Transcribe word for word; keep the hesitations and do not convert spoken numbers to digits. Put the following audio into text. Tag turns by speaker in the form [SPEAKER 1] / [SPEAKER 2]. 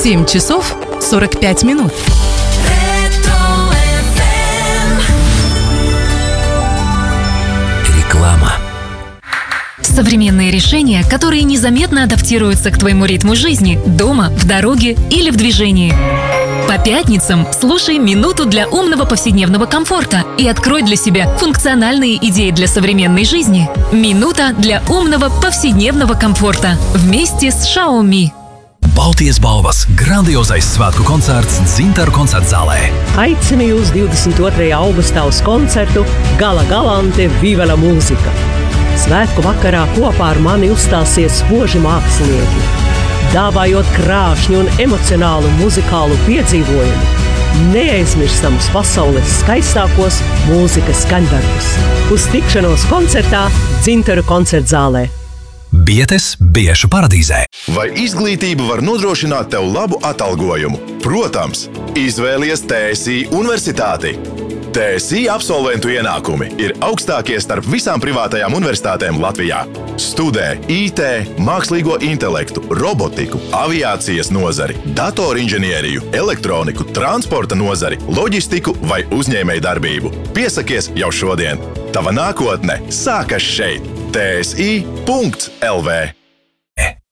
[SPEAKER 1] семь часов сорок пять минут.
[SPEAKER 2] Реклама.
[SPEAKER 3] Современные решения, которые незаметно адаптируются к твоему ритму жизни, дома, в дороге или в движении. По пятницам слушай «Минуту для умного повседневного комфорта» и открой для себя функциональные идеи для современной жизни. «Минута для умного повседнevного комфorta» вместе с Xiaomi.
[SPEAKER 2] Baltijas balvas grandiozais svētku koncerts Dzintaru koncerta zālē.
[SPEAKER 4] Aicinu jūs divdesmit otrajā augustā uz koncertu Gala Galante Viva la mūzika. Svētku vakarā kopā ar mani uzstāsies spoži mākslinieki, dāvājot krāšņu un emocionālu muzikālu piedzīvojumu, neaizmirstamus pasaules skaistākos mūzikas skaņdarbus. Uz tikšanos koncertā Dzintaru koncerta zālē.
[SPEAKER 2] Bietes biešu paradīzē.
[SPEAKER 5] Vai izglītība var nodrošināt tev labu atalgojumu? Protams, izvēlies T S I universitāti. T S I absolventu ienākumi ir augstākie starp visām privātajām universitātēm Latvijā. Studē I T, mākslīgo intelektu, robotiku, aviācijas nozari, datorinženieriju, elektroniku, transporta nozari, loģistiku vai uzņēmēju darbību. Piesakies jau šodien. Tava nākotne sākas šeit. T S I punkts L V